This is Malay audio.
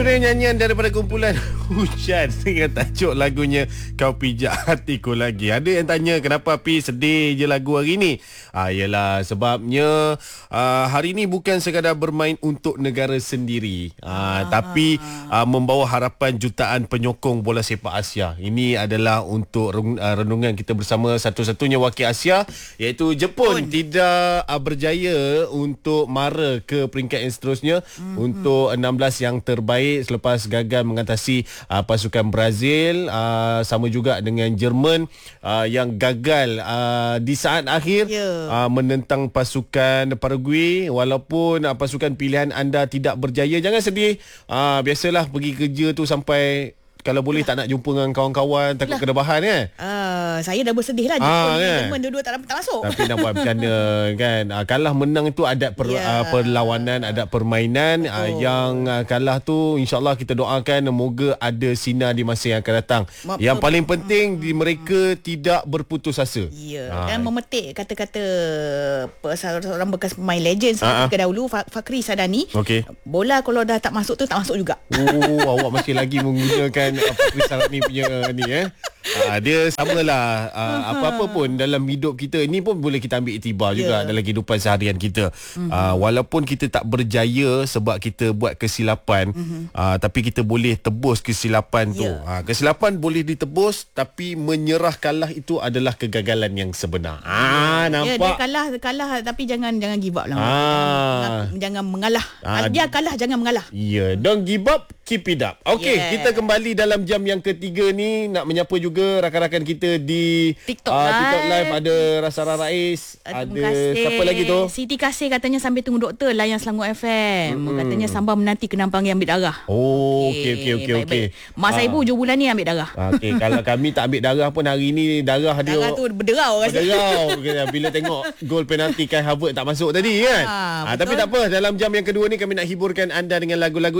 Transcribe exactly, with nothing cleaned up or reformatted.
Nyanyian daripada kumpulan Hujan dengan tajuk lagunya Kau Pijak Hatiku Lagi. Ada yang tanya kenapa Pi sedih je lagu hari ni. Ah, Yelah sebabnya ah, hari ni bukan sekadar bermain untuk negara sendiri, ah, ah. Tapi ah, membawa harapan jutaan penyokong bola sepak Asia. Ini adalah untuk renungan kita bersama satu-satunya wakil Asia, iaitu Jepun. Pun. Tidak ah, berjaya untuk mara ke peringkat yang seterusnya, hmm, untuk enam belas yang terbaik selepas gagal mengatasi uh, pasukan Brazil, uh, sama juga dengan Jerman uh, yang gagal uh, di saat akhir, yeah. uh, menentang pasukan Paraguay. Walaupun uh, pasukan pilihan anda tidak berjaya, jangan sedih. Uh, biasalah pergi kerja tu sampai kalau boleh tak nak jumpa dengan kawan-kawan, takut kena bahan kan. Uh, saya dah bersedih lah. Jepun ah, kan? Jerman dua-dua tak, tak masuk. Tapi nak buat macam mana kan. Uh, kalah menang itu adat per, yeah. uh, perlawanan, adat permainan. uh, Yang uh, kalah tu insyaAllah kita doakan moga ada sinar di masa yang akan datang. Ma- Yang paling penting hmm. di mereka tidak berputus asa. Ya, yeah. uh. Dan memetik kata-kata seorang bekas pemain legend uh-huh. ketika dahulu, Fakri Sadani. Okay. Bola kalau dah tak masuk tu tak masuk juga. Oh, awak masih lagi menggunakan apa Rizal ni punya ni eh. Uh, dia samalah uh, apa-apa pun dalam hidup kita ini pun boleh kita ambil iktibar juga, yeah. dalam kehidupan seharian kita. Mm-hmm. Uh, walaupun kita tak berjaya sebab kita buat kesilapan, mm-hmm. uh, tapi kita boleh tebus kesilapan tu. Yeah. Uh, kesilapan boleh ditebus, tapi menyerah kalah itu adalah kegagalan yang sebenar. Ah, yeah. nampak. Yeah, dia kalah kalah tapi jangan jangan give up lah. Ah. Jangan mengalah. Ah. Dia kalah jangan mengalah. Ya, yeah. Don't give up, keep it up. Okey, yeah. Kita kembali dalam jam yang ketiga ni, nak menyapa juga rakan-rakan kita di TikTok, uh, live. TikTok live. Ada Rasara Rais, ada siapa lagi tu? Siti Kasih katanya sambil tunggu doktor layan Selangor F M. Hmm. Katanya sambil menanti kena panggil ambil darah. Oh, okey okey okey okey. Mak saya ibu hujung bulan ni ambil darah. Okey, kalau kami tak ambil darah pun hari ni darah dia darah tu berderau rasa. Berderau bila tengok gol penalti Kai Havertz tak masuk tadi kan. Ha, ha, tapi tak apa, dalam jam yang kedua ni kami nak hiburkan anda dengan lagu-lagu